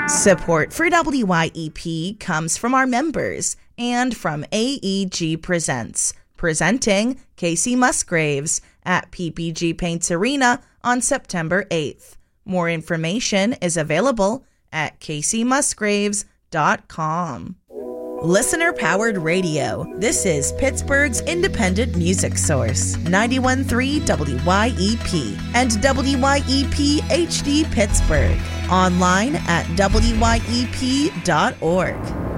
Support for WYEP comes from our members and from AEG Presents, presenting Casey Musgraves at PPG Paints Arena on September 8th. More information is available at caseymusgraves.com. Listener-powered radio. This is Pittsburgh's independent music source, 91.3 WYEP and WYEP HD Pittsburgh. Online at WYEP.org.